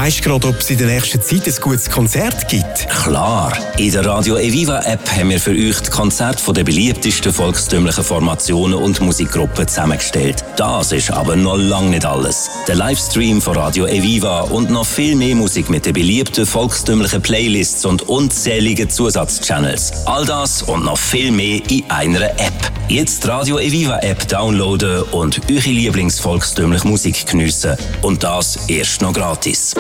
Weisst du gerade, ob es in der nächsten Zeit ein gutes Konzert gibt? Klar! In der Radio Eviva App haben wir für euch die Konzerte der beliebtesten volkstümlichen Formationen und Musikgruppen zusammengestellt. Das ist aber noch lange nicht alles. Der Livestream von Radio Eviva und noch viel mehr Musik mit den beliebten volkstümlichen Playlists und unzähligen Zusatzchannels. All das und noch viel mehr in einer App. Jetzt die Radio Eviva App downloaden und eure Lieblingsvolkstümliche Musik geniessen. Und das erst noch gratis.